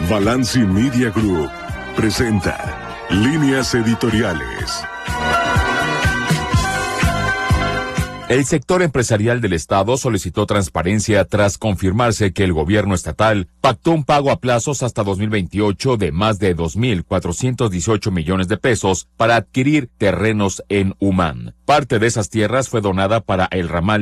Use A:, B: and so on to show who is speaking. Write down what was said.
A: Balanci Media Group presenta Líneas Editoriales.
B: El sector empresarial del Estado solicitó transparencia tras confirmarse que el gobierno estatal pactó un pago a plazos hasta 2028 de más de 2.418 millones de pesos para adquirir terrenos en Humán. Parte de esas tierras fue donada para el ramal